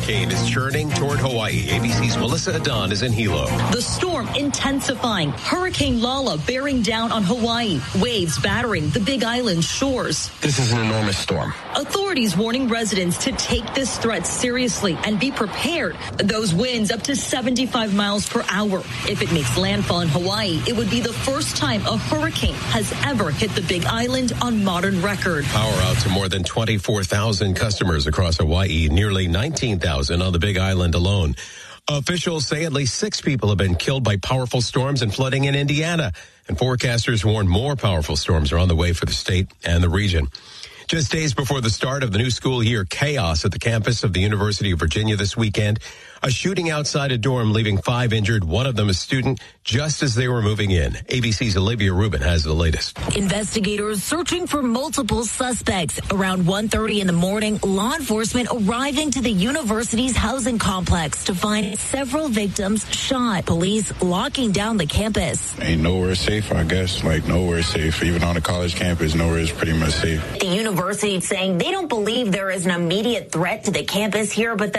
hurricane is churning toward Hawaii. ABC's Melissa Adon is in Hilo. The storm intensifying. Hurricane Lala bearing down on Hawaii. Waves battering the Big Island shores. This is an enormous storm. Authorities warning residents to take this threat seriously and be prepared. Those winds up to 75 miles per hour. If it makes landfall in Hawaii, it would be the first time a hurricane has ever hit the Big Island on modern record. Power out to more than 24,000 customers across Hawaii, nearly 19,000 on the Big Island alone. Officials say at least 6 people have been killed by powerful storms and flooding in Indiana. And forecasters warn more powerful storms are on the way for the state and the region. Just days before the start of the new school year, chaos at the campus of the University of Virginia this weekend. A shooting outside a dorm leaving 5 injured, one of them a student, just as they were moving in. ABC's Olivia Rubin has the latest. Investigators searching for multiple suspects. Around 1:30 in the morning, law enforcement arriving to the university's housing complex to find several victims shot. Police locking down the campus. Ain't nowhere safe, I guess. Like, nowhere safe. Even on a college campus, nowhere is pretty much safe. The university saying they don't believe there is an immediate threat to the campus here, but